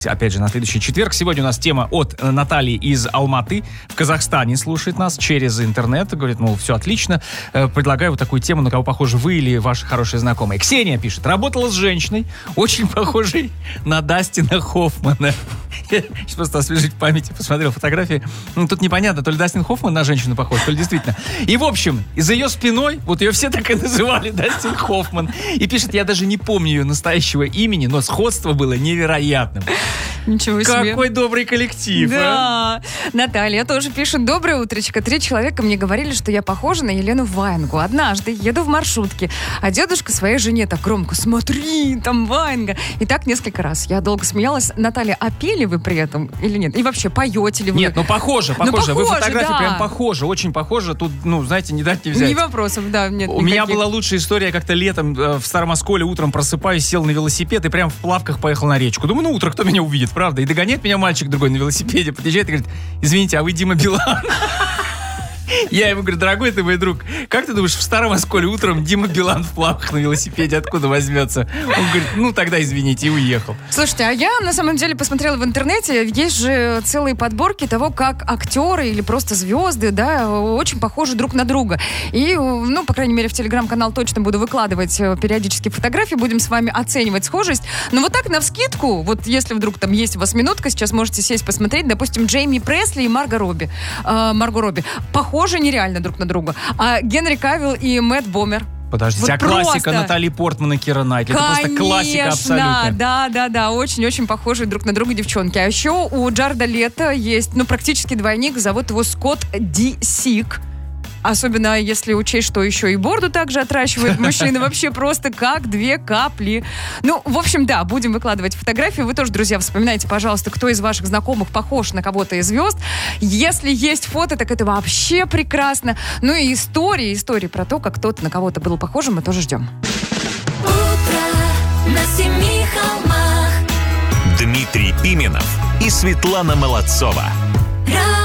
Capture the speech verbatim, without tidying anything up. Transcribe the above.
Опять же, на следующий четверг. Сегодня у нас тема от Натальи из Алматы. В Казахстане слушает нас через интернет. Говорит, мол, все отлично. Предлагаю вот такую тему, на кого похожи вы или ваши хорошие знакомые. Ксения пишет. Работала с женщиной, очень похожей на Дастина Хоффмана. Я сейчас просто освежить в памяти, посмотрел фотографии. Ну, тут непонятно, то ли Дастин Хоффман на женщину похож, то ли действительно. И, в общем, за ее спиной, вот ее все так и называли, Дастин Хоффман. И пишет, я даже не помню ее настоящего имени, но сходство было невероятным. Ничего себе. Какой добрый коллектив, да. а? Наталья тоже пишет. Доброе утречко. Три человека мне говорили, что я похожа на Елену Ваенгу. Однажды еду в маршрутке, а дедушка своей жене так громко: смотри, там Ваенга. И так несколько раз. Я долго смеялась. Наталья, а пели вы при этом или нет? И вообще, поете ли вы? Нет, ну похоже, похоже. Ну, похоже, вы фотографии да. прям похожи, очень похожи. Тут, ну, знаете, не дать не взять. Не вопросов, да, нет. У никаких. меня была лучшая история. Я как-то летом э, в Старом Осколе утром просыпаюсь, сел на велосипед и прям в плавках поехал на речку. Думаю, ну, утро кто меня увидит, правда? И догоняет меня мальчик другой на велосипеде, подъезжает и говорит: извините, а вы Дима Билан? Я ему говорю: дорогой ты мой друг, как ты думаешь, в Старом Осколе утром Дима Билан в плавках на велосипеде откуда возьмется? Он говорит: ну тогда извините, и уехал. Слушайте, а я на самом деле посмотрела в интернете, есть же целые подборки того, как актеры или просто звезды, да, очень похожи друг на друга. И, ну, по крайней мере, в телеграм-канал точно буду выкладывать периодически фотографии, будем с вами оценивать схожесть. Но вот так, навскидку, вот если вдруг там есть у вас минутка, сейчас можете сесть посмотреть, допустим, Джейми Пресли и Марго Робби. Э, Марго Робби. Похожи нереально друг на друга. А Генри Кавилл и Мэтт Бомер. Подождите, вот а классика просто... Натали Портман и Кира Найтли? Это просто классика абсолютно. Да, да, да, очень-очень похожие друг на друга девчонки. А еще у Джарда Лето есть, ну, практически двойник, зовут его Скотт Ди Сик. Особенно если учесть, что еще и бороду также отращивают мужчины. Вообще просто как две капли. Ну, в общем, да, будем выкладывать фотографии. Вы тоже, друзья, вспоминайте, пожалуйста, кто из ваших знакомых похож на кого-то из звезд. Если есть фото, так это вообще прекрасно. Ну и истории, истории про то, как кто-то на кого-то был похожим, мы тоже ждем. Утро на семи холмах. Дмитрий Пименов и Светлана Молодцова.